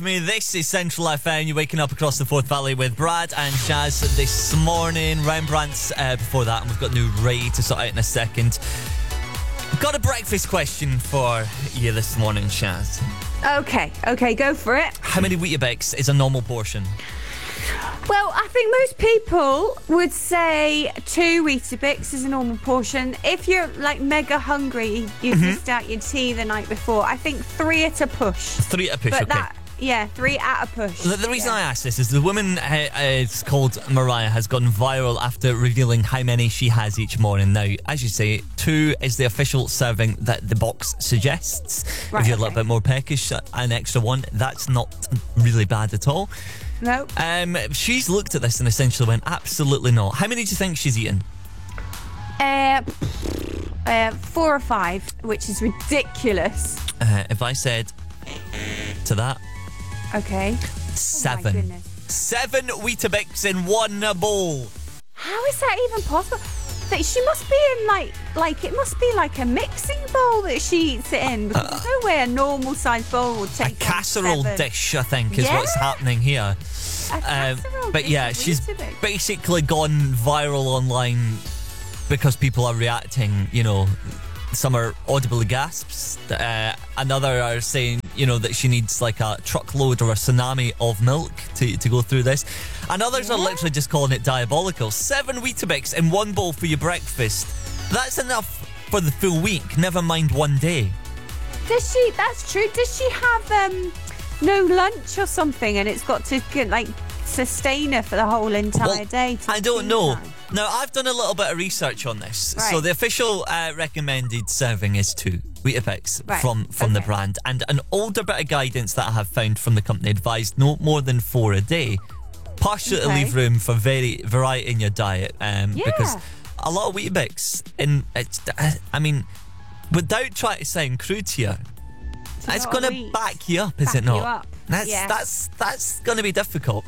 This is Central FM. You're waking up across the Forth Valley with Brad and Shaz this morning. Rembrandt's before that, and we've got new Ray to sort out in a second. Got a breakfast question for you this morning, Shaz. Okay, go for it. How many Weetabix is a normal portion? Well, I think most people would say 2 Weetabix is a normal portion. If you're like mega hungry, you've missed out your tea the night before, I think 3 at a push. 3 at a push, but okay. 3 at a push. The reason I ask this is the woman it's called Mariah has gone viral after revealing how many she has each morning. Now, as you say, 2 is the official serving that the box suggests. Right, if you're a little bit more peckish, an extra 1, that's not really bad at all. No. She's looked at this and essentially went, absolutely not. How many do you think she's eaten? 4 or 5, which is ridiculous. If I said to that, Okay. 7. Oh my goodness. 7 Weetabix in one bowl. How is that even possible? That she must be in like it must be like a mixing bowl that she eats it in, because there's no way a normal sized bowl would take A casserole 7. dish, I think, is what's happening here. A casserole But dish yeah, of she's Weetabix. basically gone viral online because people are reacting, you know. Some are audibly gasps. Another are saying, you know, that she needs like a truckload or a tsunami of milk to go through this. And others are literally just calling it diabolical. 7 Weetabix in one bowl for your breakfast. That's enough for the full week, never mind one day. Does she? That's true. Does she have no lunch or something, and it's got to like sustain her for the whole entire day? I don't know. Now, I've done a little bit of research on this. Right. So the official recommended serving is 2 Weetabix from the brand. And an older bit of guidance that I have found from the company advised no more than 4 a day. Partially to leave room for variety in your diet. Because a lot of Weetabix, I mean, without trying to sound crude here, it's going to back you up, is it not? That's going to be difficult.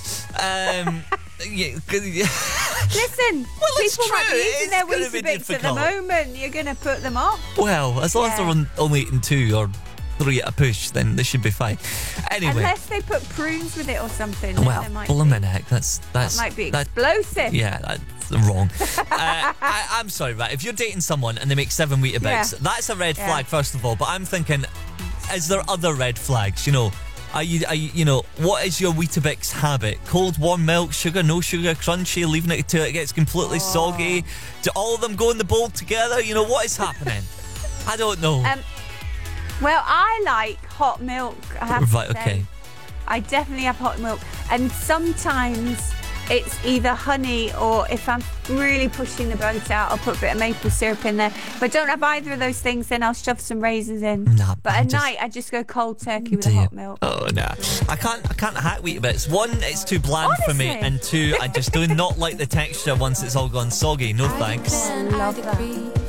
Listen, well, people might be true. eating their It's gonna be Weetabix at the difficult. moment. You're going to put them off. Well, as long as they're only eating 2 or 3 at a push, then they should be fine. Anyway. Unless they put prunes with it or something. Then Well, there might blimmin' heck, that might be explosive. Yeah, that's wrong. I'm sorry, right? If you're dating someone and they make 7 Weetabix, that's a red flag, first of all. But I'm thinking, is there other red flags? You know, are you know, what is your Weetabix habit? Cold, warm milk, sugar, no sugar, crunchy, leaving it till it gets completely soggy? Do all of them go in the bowl together? You know, what is happening? I don't know. Well, I like hot milk, I have to say. Okay. I definitely have hot milk. And sometimes it's either honey, or if I'm really pushing the boat out, I'll put a bit of maple syrup in there. If I don't have either of those things, then I'll shove some raisins in. Nah, but at night, I just go cold turkey with the hot milk. Oh, nah. I can't hack Weetabix. 1, it's too bland for me. Honestly. And 2, I just do not like the texture once it's all gone soggy. No thanks. I love that.